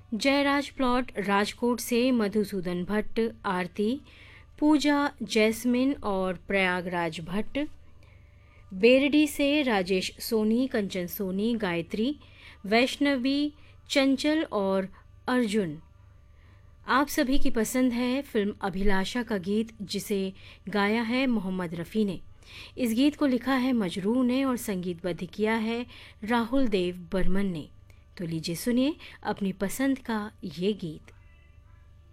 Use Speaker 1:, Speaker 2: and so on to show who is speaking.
Speaker 1: Jayraj plot Rajkot से मधुसूदन भट्ट, आरती, पूजा, jasmine और प्रयागराज भट्ट। बेरडी से राजेश सोनी, कंचन सोनी, गायत्री, वैष्णवी, चंचल और अर्जुन। आप सभी की पसंद है फिल्म अभिलाषा का गीत, जिसे गाया है मोहम्मद रफ़ी ने। इस गीत को लिखा है मजरूह ने और संगीतबद्ध किया है राहुल देव बर्मन ने। तो लीजिए सुनिए अपनी पसंद का ये गीत।